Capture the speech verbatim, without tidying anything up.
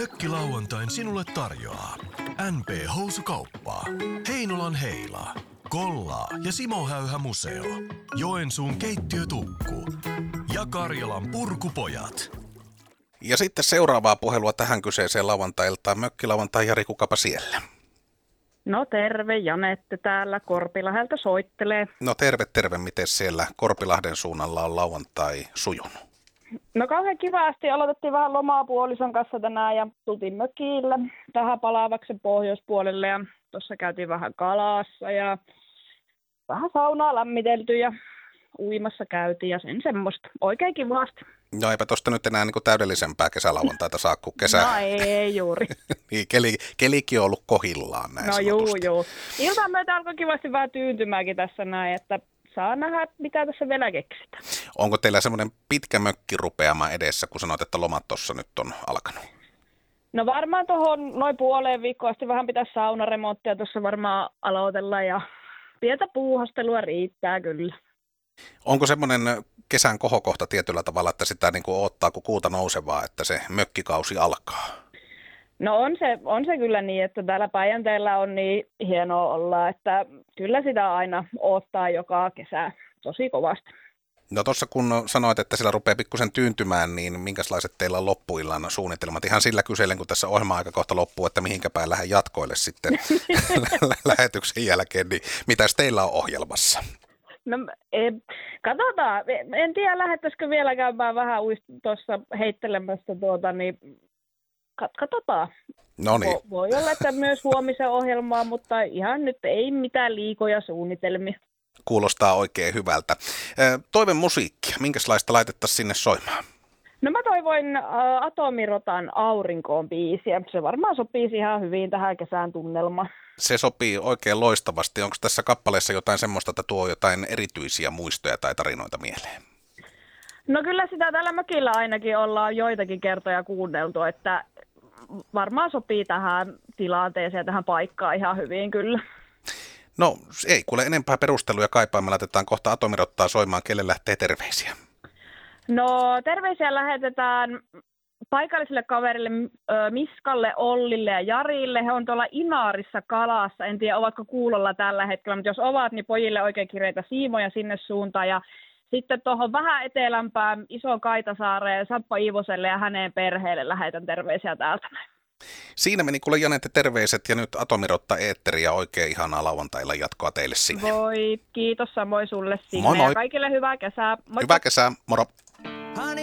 Mökkilauantain sinulle tarjoaa N P-housukauppaa, Heinolan Heila, Kollaa ja Simo Häyhä Museo, Joensuun keittiötukku ja Karjalan Purkupojat. Ja sitten seuraavaa puhelua tähän kyseiseen lauantai-iltaan. Mökkilauantai, Jari, kukapa siellä? No terve, Janette täällä Korpiläheltä soittelee. No terve, terve. Miten siellä Korpilahden suunnalla on lauantai sujunut? No kauhean kivasti. Aloitettiin vähän lomaa puolison kanssa tänään ja tultiin mökille tähän Palaavaksen pohjoispuolelle. Ja tuossa käytiin vähän kalassa ja vähän saunaa lämmitelty ja uimassa käytiin ja sen semmoista. Oikein kivasti. No eipä tuosta nyt enää niin kuin täydellisempää kesälauantaita saa kuin kesä. No ei juuri. niin, keli, kelikin on ollut kohillaan näin No sanotusti. juu, juu. Iltaan myötä alkoi kivasti vähän tyyntymäänkin tässä näin, että saa nähdä, mitä tässä vielä keksitään. Onko teillä semmoinen pitkä mökkirupeama edessä, kun sanoit, että lomat tuossa nyt on alkanut? No varmaan tuohon noin puoleen viikkoon asti vähän pitäisi saunaremonttia tuossa varmaan aloitella ja pientä puuhastelua riittää kyllä. Onko semmoinen kesän kohokohta tietyllä tavalla, että sitä niin kuin odottaa kuin kuuta nousevaa, että se mökkikausi alkaa? No on se, on se kyllä niin, että täällä Päijänteellä on niin hienoa olla, että kyllä sitä aina odottaa joka kesä tosi kovasti. No tuossa kun sanoit, että sillä rupeaa pikkusen tyyntymään, niin minkälaiset teillä on loppuillan suunnitelmat? Ihan sillä kyselen, kun tässä ohjelma-aika kohta loppuu, että mihinkä päin lähden jatkoille sitten lähetyksen jälkeen, niin mitäs teillä on ohjelmassa? No ei, katsotaan, en tiedä lähettäisikö vielä käymään vähän tuossa heittelemässä tuota, niin katsotaan. No niin. Vo, voi olla, että myös huomisen ohjelmaa, mutta ihan nyt ei mitään liikoja suunnitelmia. Kuulostaa oikein hyvältä. Toivon musiikkia. Minkälaista laitettaisiin sinne soimaan? No mä toivoin ä, Atomirotan Aurinkoon biisiä. Se varmaan sopii ihan hyvin tähän kesän tunnelmaan. Se sopii oikein loistavasti. Onko tässä kappaleessa jotain semmoista, että tuo jotain erityisiä muistoja tai tarinoita mieleen? No kyllä sitä täällä mökillä ainakin ollaan joitakin kertoja kuunneltu, että varmaan sopii tähän tilanteeseen ja tähän paikkaan ihan hyvin kyllä. No ei kuule enempää perusteluja kaipaa. Me laitetaan kohta Atomirottaa soimaan. Kelle lähtee terveisiä? No terveisiä lähetetään paikalliselle kaverille Miskalle, Ollille ja Jarille. He on tuolla Inaarissa kalassa. En tiedä, ovatko kuulolla tällä hetkellä, mutta jos ovat, niin pojille oikein kireitä siimoja sinne suuntaan. Ja sitten tuohon vähän etelämpään Iso Kaitasaareen Sappa Iivoselle ja hänen perheelle lähetän terveisiä täältä. Siinä meni kuule Janette terveiset ja nyt Atomirotta eetteriä. Oikein ihanaa lauantailla jatkoa teille sinne. Voi, kiitos samoin sulle sinne Moi moi. Ja kaikille hyvää kesää. Moikka. Hyvää kesää, moro.